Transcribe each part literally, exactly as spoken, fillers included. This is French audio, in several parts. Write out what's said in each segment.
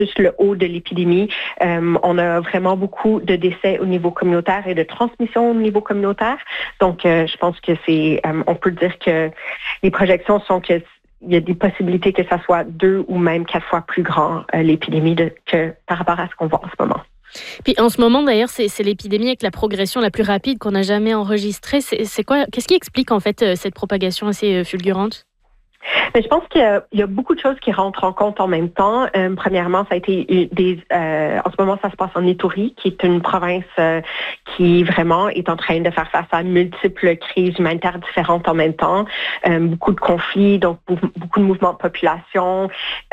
plus le haut de l'épidémie. Euh, on a vraiment beaucoup de décès au niveau communautaire et de transmission au niveau communautaire. Donc, euh, je pense que c'est, euh, on peut dire que les projections sont que il y a des possibilités que ça soit deux ou même quatre fois plus grand, euh, l'épidémie de, que par rapport à ce qu'on voit en ce moment. Puis en ce moment, d'ailleurs, c'est, c'est l'épidémie avec la progression la plus rapide qu'on a jamais enregistrée. C'est, c'est quoi, qu'est-ce qui explique en fait cette propagation assez fulgurante? Mais je pense qu'il y a, il y a beaucoup de choses qui rentrent en compte en même temps. Euh, premièrement, ça a été des. Euh, en ce moment, ça se passe en Ituri, qui est une province euh, qui vraiment est en train de faire face à multiples crises humanitaires différentes en même temps. Euh, beaucoup de conflits, donc beaucoup de mouvements de population,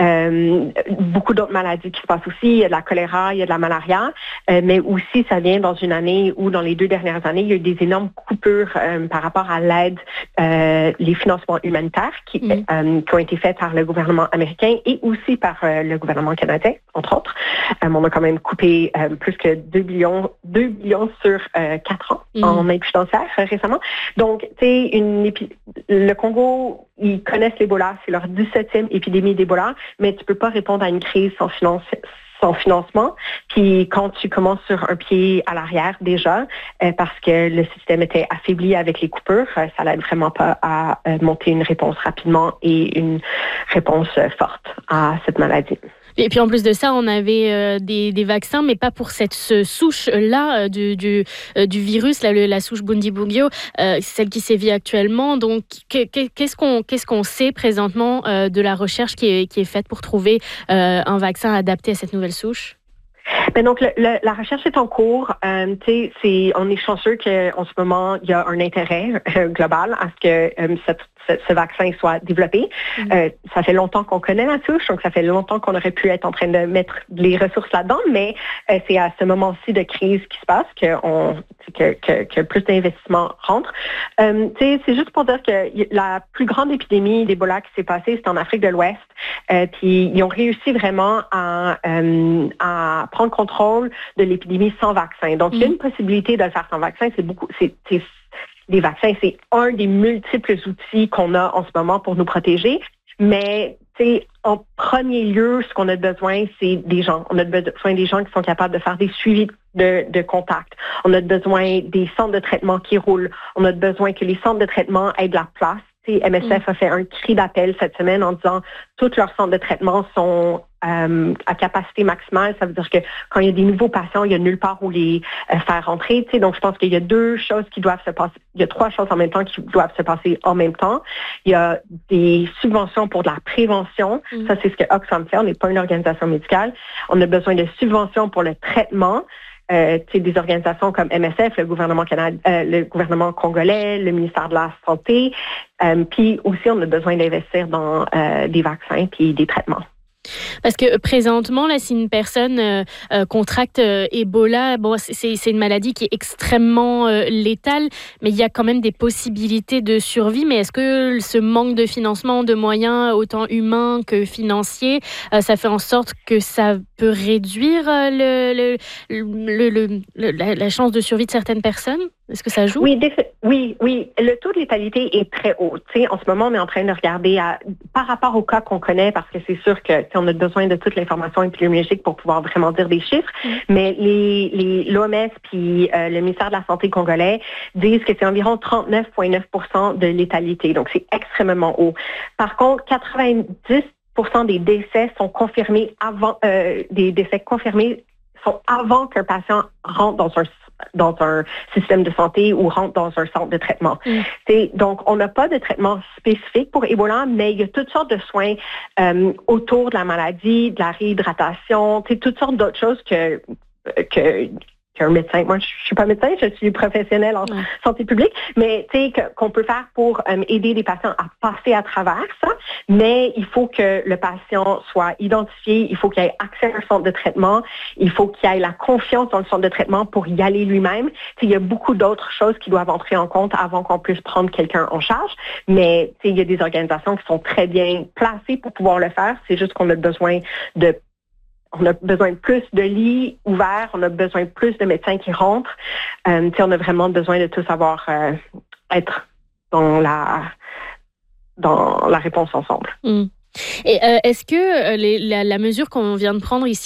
euh, beaucoup d'autres maladies qui se passent aussi. Il y a de la choléra, il y a de la malaria, euh, mais aussi ça vient dans une année où, dans les deux dernières années, il y a eu des énormes coupures euh, par rapport à l'aide, euh, les financements humanitaires qui mmh. Euh, qui ont été faites par le gouvernement américain et aussi par euh, le gouvernement canadien, entre autres. Euh, on a quand même coupé euh, plus que deux billions, deux billions sur euh, quatre ans mmh. en aide financière euh, récemment. Donc, tu sais, une épi- le Congo, ils connaissent l'Ebola, c'est leur dix-septième épidémie d'Ebola, mais tu peux pas répondre à une crise sans finance. sans financement, puis quand tu commences sur un pied à l'arrière déjà, euh, parce que le système était affaibli avec les coupures, euh, ça n'aide vraiment pas à euh, monter une réponse rapidement et une réponse euh, forte à cette maladie. Et puis en plus de ça, on avait euh, des, des vaccins, mais pas pour cette ce souche-là euh, du, du, euh, du virus, là, le, la souche Bundibugyo, euh, celle qui sévit actuellement. Donc, que, que, qu'est-ce qu'on, qu'est-ce qu'on sait présentement euh, de la recherche qui est, qui est faite pour trouver euh, un vaccin adapté à cette nouvelle souche? Ben donc, le, le, la recherche est en cours. Euh, c'est, on est chanceux qu'en ce moment, il y a un intérêt euh, global à ce que euh, cette, ce, ce vaccin soit développé. Mm-hmm. Euh, ça fait longtemps qu'on connaît la souche, donc ça fait longtemps qu'on aurait pu être en train de mettre les ressources là-dedans, mais euh, c'est à ce moment-ci de crise qui se passe que, on, que, que, que plus d'investissements rentrent. Euh, c'est juste pour dire que la plus grande épidémie d'Ebola qui s'est passée, c'est en Afrique de l'Ouest. Euh, puis ils ont réussi vraiment à, euh, à prendre contrôle de l'épidémie sans vaccin. Donc, mmh. il y a une possibilité de le faire sans vaccin. C'est beaucoup, c'est, c'est, les vaccins, c'est un des multiples outils qu'on a en ce moment pour nous protéger. Mais, tu sais, en premier lieu, ce qu'on a besoin, c'est des gens. On a besoin des gens qui sont capables de faire des suivis de, de contact. On a besoin des centres de traitement qui roulent. On a besoin que les centres de traitement aient de la place. M S F a fait un cri d'appel cette semaine en disant tous leurs centres de traitement sont euh, à capacité maximale. Ça veut dire que quand il y a des nouveaux patients, il n'y a nulle part où les euh, faire rentrer. T'sais. Donc, je pense qu'il y a deux choses qui doivent se passer. Il y a trois choses en même temps qui doivent se passer en même temps. Il y a des subventions pour de la prévention. Mm. Ça, c'est ce que Oxfam fait. On n'est pas une organisation médicale. On a besoin de subventions pour le traitement. Euh, des organisations comme M S F, le gouvernement canadien, euh, le gouvernement congolais, le ministère de la Santé. Euh, puis aussi, on a besoin d'investir dans euh, des vaccins puis des traitements. Parce que présentement, là, si une personne euh, euh, contracte euh, Ebola, bon, c'est, c'est une maladie qui est extrêmement euh, létale, mais il y a quand même des possibilités de survie. Mais est-ce que ce manque de financement, de moyens, autant humains que financiers, euh, ça fait en sorte que ça peut réduire euh, le, le, le, le, le, la, la chance de survie de certaines personnes? Est-ce que ça joue? Oui, défi- oui, oui. Le taux de létalité est très haut. Tu sais, en ce moment, on est en train de regarder à, par rapport aux cas qu'on connaît, parce que c'est sûr que on a besoin de toute l'information épidémiologique pour pouvoir vraiment dire des chiffres. Mm. Mais les, les l'O M S puis euh, le ministère de la Santé congolais disent que c'est environ trente-neuf virgule neuf pour cent de létalité. Donc, c'est extrêmement haut. Par contre, quatre-vingt-dix pour cent des décès sont confirmés avant, euh, des décès confirmés sont avant qu'un patient rentre dans un dans un système de santé ou rentre dans un centre de traitement. Mm. Donc, on n'a pas de traitement spécifique pour Ebola, mais il y a toutes sortes de soins euh, autour de la maladie, de la réhydratation, toutes sortes d'autres choses que, que qu'un médecin. Moi, je ne suis pas médecin, je suis professionnelle en ouais. santé publique, mais tu sais, que, qu'on peut faire pour euh, aider les patients à passer à travers ça, mais il faut que le patient soit identifié, il faut qu'il ait accès à un centre de traitement, il faut qu'il ait la confiance dans le centre de traitement pour y aller lui-même. Tu sais, il y a beaucoup d'autres choses qui doivent entrer en compte avant qu'on puisse prendre quelqu'un en charge, mais tu sais, il y a des organisations qui sont très bien placées pour pouvoir le faire, c'est juste qu'on a besoin de On a besoin de plus de lits ouverts, on a besoin de plus de médecins qui rentrent. Euh, on a vraiment besoin de tous savoir euh, être dans la, dans la réponse ensemble. Mmh. Et euh, est-ce que euh, les, la, la mesure qu'on vient de prendre ici